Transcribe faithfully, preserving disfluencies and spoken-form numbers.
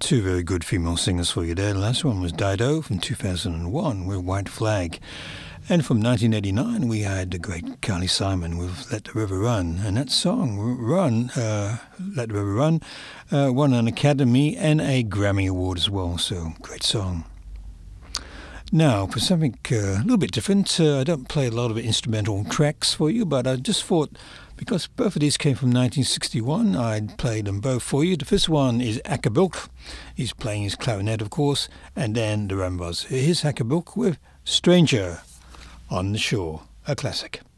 Two very good female singers for you there. The last one was Dido from two thousand one with White Flag. And from nineteen eighty-nine, we had the great Carly Simon with Let the River Run. And that song, Run, uh, Let the River Run, uh, won an Academy and a Grammy Award as well. So, great song. Now, for something uh, a little bit different, uh, I don't play a lot of instrumental tracks for you, but I just thought, because both of these came from nineteen sixty-one, I'd play them both for you. The first one is Akkabilk. He's playing his clarinet, of course, and then the Rambas. Here's Akkabilk with Stranger on the Shore, a classic.